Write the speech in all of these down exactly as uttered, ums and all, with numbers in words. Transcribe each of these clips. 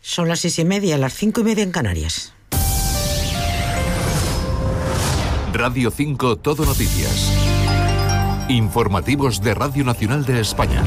Son las seis y media, las cinco y media en Canarias. Radio cinco Todo Noticias. Informativos de Radio Nacional de España.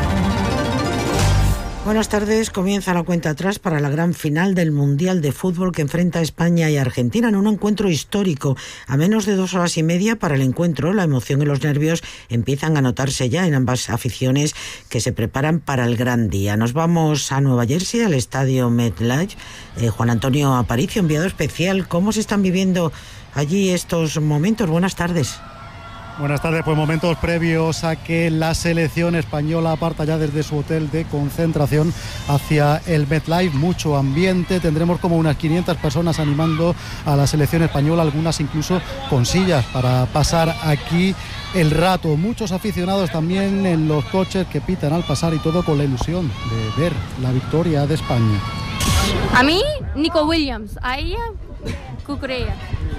Buenas tardes. Comienza la cuenta atrás para la gran final del Mundial de Fútbol que enfrenta a España y Argentina en un encuentro histórico. A menos de dos horas y media para el encuentro, la emoción y los nervios empiezan a notarse ya en ambas aficiones que se preparan para el gran día. Nos vamos a Nueva Jersey, al estadio MetLife. Eh, Juan Antonio Aparicio, enviado especial. ¿Cómo se están viviendo allí estos momentos? Buenas tardes. Buenas tardes, pues momentos previos a que la selección española parta ya desde su hotel de concentración hacia el MetLife. Mucho ambiente, tendremos como unas quinientas personas animando a la selección española, algunas incluso con sillas para pasar aquí el rato. Muchos aficionados también en los coches que pitan al pasar y todo con la ilusión de ver la victoria de España. A mí, Nico Williams, a ella, Cucurella.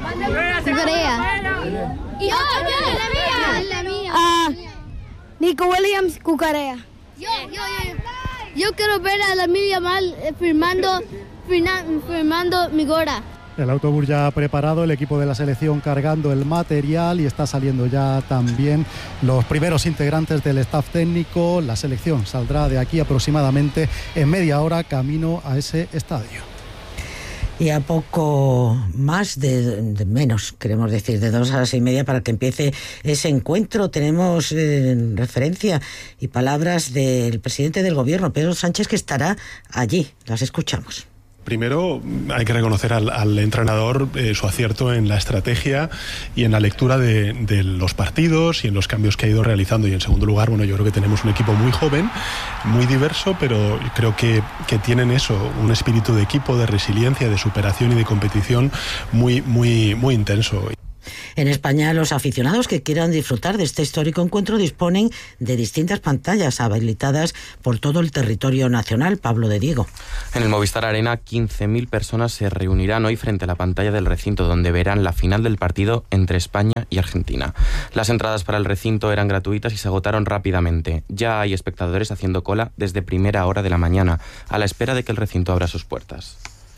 Cucurella. Y yo, yo, la mía. La mía. Ah, Nico Williams, Cucurella. Yo, yo, yo. Yo quiero ver a la Lamine Yamal firmando, firmando mi gora. El autobús ya preparado, el equipo de la selección cargando el material y está saliendo ya también los primeros integrantes del staff técnico. La selección saldrá de aquí aproximadamente en media hora camino a ese estadio. Y a poco más de, de menos, queremos decir, de dos horas y media para que empiece ese encuentro. Tenemos eh, referencia y palabras del presidente del gobierno, Pedro Sánchez, que estará allí. Las escuchamos. Primero, hay que reconocer al, al entrenador eh, su acierto en la estrategia y en la lectura de, de los partidos y en los cambios que ha ido realizando. Y en segundo lugar, bueno, yo creo que tenemos un equipo muy joven, muy diverso, pero creo que, que tienen eso, un espíritu de equipo, de resiliencia, de superación y de competición muy, muy, muy intenso. En España, los aficionados que quieran disfrutar de este histórico encuentro disponen de distintas pantallas habilitadas por todo el territorio nacional. Pablo de Diego. En el Movistar Arena, quince mil personas se reunirán hoy frente a la pantalla del recinto, donde verán la final del partido entre España y Argentina. Las entradas para el recinto eran gratuitas y se agotaron rápidamente. Ya hay espectadores haciendo cola desde primera hora de la mañana, a la espera de que el recinto abra sus puertas.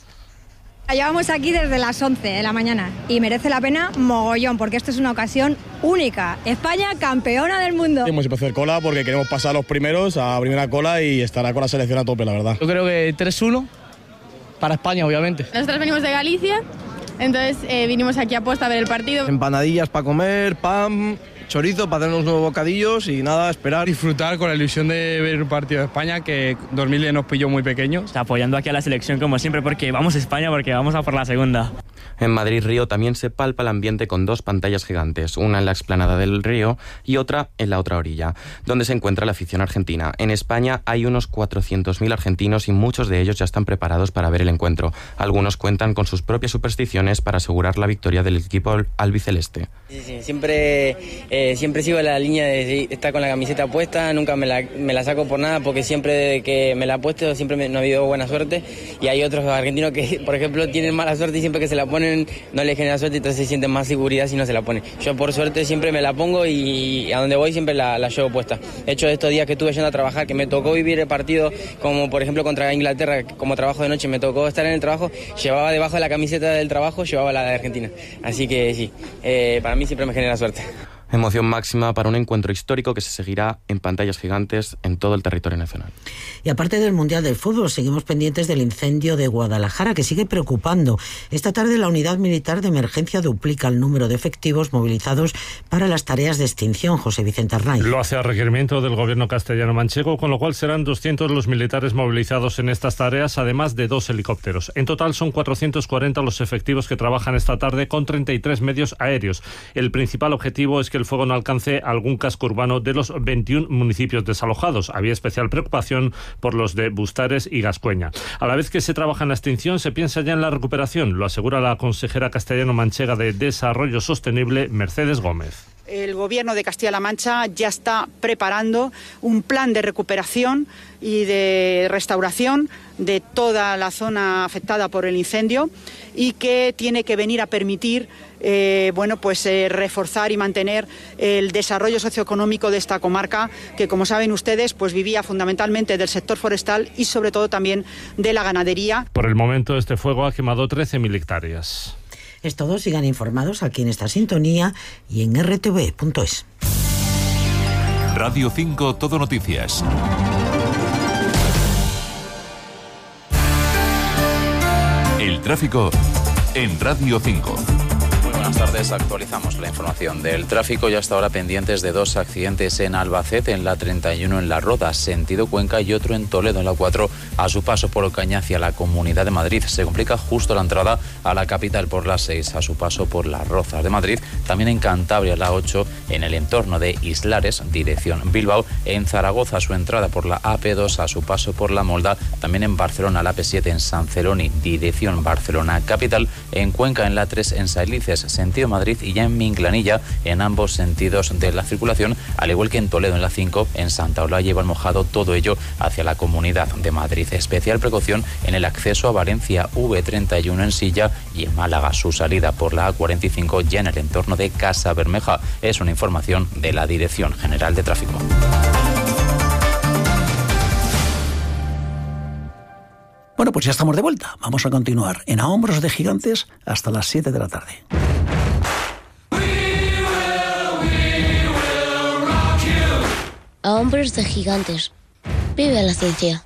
Llevamos aquí desde las once de la mañana y merece la pena mogollón porque esto es una ocasión única. España campeona del mundo. Hemos empezado a hacer cola porque queremos pasar los primeros a primera cola y estará con la selección a tope, la verdad. Yo creo que tres uno para España, obviamente. Nosotros venimos de Galicia, entonces eh, vinimos aquí a posta a ver el partido. Empanadillas para comer, pan, chorizo para hacer unos nuevos bocadillos y nada, esperar. Disfrutar con la ilusión de ver el partido de España, que dos mil diez nos pilló muy pequeños. Está apoyando aquí a la selección como siempre porque vamos a España, porque vamos a por la segunda. En Madrid-Río también se palpa el ambiente con dos pantallas gigantes, una en la explanada del río y otra en la otra orilla, donde se encuentra la afición argentina. En España hay unos cuatrocientos mil argentinos y muchos de ellos ya están preparados para ver el encuentro. Algunos cuentan con sus propias supersticiones para asegurar la victoria del equipo albiceleste. Sí, sí, siempre, eh, siempre sigo la línea de estar con la camiseta puesta, nunca me la, me la saco por nada, porque siempre desde que me la he puesto siempre me, no ha habido buena suerte, y hay otros argentinos que, por ejemplo, tienen mala suerte y siempre que se la ponen no les genera suerte, entonces se sienten más seguridad si no se la ponen. Yo por suerte siempre me la pongo y a donde voy siempre la, la llevo puesta. De hecho, estos días que estuve yendo a trabajar, que me tocó vivir el partido, como por ejemplo contra Inglaterra, como trabajo de noche, me tocó estar en el trabajo, llevaba debajo de la camiseta del trabajo, llevaba la de Argentina. Así que sí, eh, para mí siempre me genera suerte. Emoción máxima para un encuentro histórico que se seguirá en pantallas gigantes en todo el territorio nacional. Y aparte del Mundial del Fútbol, seguimos pendientes del incendio de Guadalajara, que sigue preocupando. Esta tarde la Unidad Militar de Emergencia duplica el número de efectivos movilizados para las tareas de extinción. José Vicente Arnaiz. Lo hace a requerimiento del gobierno castellano-manchego, con lo cual serán doscientos los militares movilizados en estas tareas, además de dos helicópteros. En total son cuatrocientos cuarenta los efectivos que trabajan esta tarde con treinta y tres medios aéreos. El principal objetivo es que el fuego no alcance algún casco urbano de los veintiún municipios desalojados. Había especial preocupación por los de Bustares y Gascueña. A la vez que se trabaja en la extinción, se piensa ya en la recuperación, lo asegura la consejera castellano-manchega de Desarrollo Sostenible, Mercedes Gómez. El Gobierno de Castilla-La Mancha ya está preparando un plan de recuperación y de restauración de toda la zona afectada por el incendio y que tiene que venir a permitir eh, bueno, pues, eh, reforzar y mantener el desarrollo socioeconómico de esta comarca que, como saben ustedes, pues vivía fundamentalmente del sector forestal y sobre todo también de la ganadería. Por el momento este fuego ha quemado trece mil hectáreas. Es todo, sigan informados aquí en esta sintonía y en erre te ve punto es. Radio cinco Todo Noticias. El tráfico en Radio cinco. Buenas tardes, actualizamos la información del tráfico y hasta ahora pendientes de dos accidentes en Albacete, en la treinta y uno en La Roda, sentido Cuenca, y otro en Toledo, en la cuatro, a su paso por Ocaña hacia la Comunidad de Madrid. Se complica justo la entrada a la capital por la seis, a su paso por Las Rozas de Madrid, también en Cantabria, la ocho, en el entorno de Islares, dirección Bilbao, en Zaragoza, su entrada por la A P dos, a su paso por La Molda, también en Barcelona, la A P siete, en San Celoni, dirección Barcelona capital, en Cuenca, en la tres, en Sailices, sentido Madrid, y ya en Minclanilla, en ambos sentidos de la circulación, al igual que en Toledo, en la cinco, en Santa Olalla y Valmojado, todo ello hacia la Comunidad de Madrid. Especial precaución en el acceso a Valencia, V treinta y uno en Silla, y en Málaga, su salida por la A cuarenta y cinco, ya en el entorno de Casa Bermeja. Es una información de la Dirección General de Tráfico. Bueno, pues ya estamos de vuelta. Vamos a continuar en A Hombros de Gigantes hasta las siete de la tarde. A Hombros de Gigantes. Vive la ciencia.